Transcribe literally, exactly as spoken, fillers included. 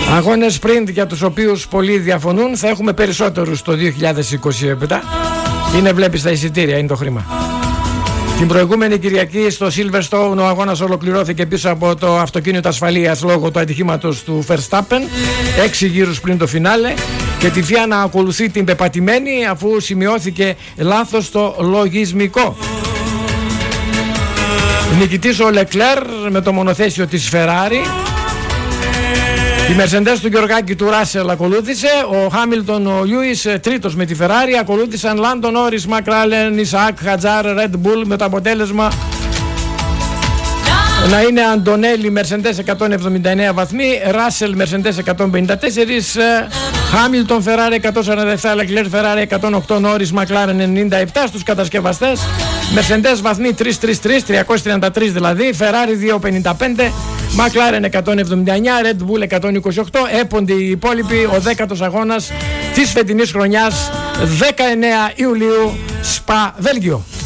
Αγώνες sprint για τους οποίους πολλοί διαφωνούν, θα έχουμε περισσότερους το δύο χιλιάδες είκοσι επτά. Είναι, βλέπεις, τα εισιτήρια, είναι το χρήμα. Την προηγούμενη Κυριακή στο Silverstone ο αγώνας ολοκληρώθηκε πίσω από το αυτοκίνητο ασφαλείας λόγω του ατυχήματος του Verstappen, έξι γύρους πριν το φινάλε, και τη Φία να ακολουθεί την πεπατημένη αφού σημειώθηκε λάθος στο λογισμικό. Νικητής ο Λεκλέρ με το μονοθέσιο της Ferrari. Η Mercedes του Γεωργάκη του Ράσελ ακολούθησε, ο Χάμιλτον, ο Λιούις τρίτος με τη Ferrari, ακολούθησαν Λάντον Νόρις, Μακράλεν, Ισαάκ, Χατζάρ, Red Bull, με το αποτέλεσμα να είναι Αντωνέλη Mercedes εκατόν εβδομήντα εννέα βαθμοί, Ράσελ Mercedes εκατόν πενήντα τέσσερα, Χάμιλτον Ferrari εκατόν σαράντα επτά, Leclerc Ferrari εκατόν οκτώ, Νόρις Μακλάρεν ενενήντα επτά. Στους κατασκευαστές Mercedes βαθμοί τριακόσια τριάντα τρία, τριακόσια τριάντα τρία δηλαδή, Ferrari διακόσια πενήντα πέντε, McLaren εκατόν εβδομήντα εννέα, Red Bull εκατόν είκοσι οκτώ. Έπονται οι υπόλοιποι. Ο δέκατος αγώνας της φετινής χρονιάς, δεκαεννέα Ιουλίου, Σπα, Βέλγιο.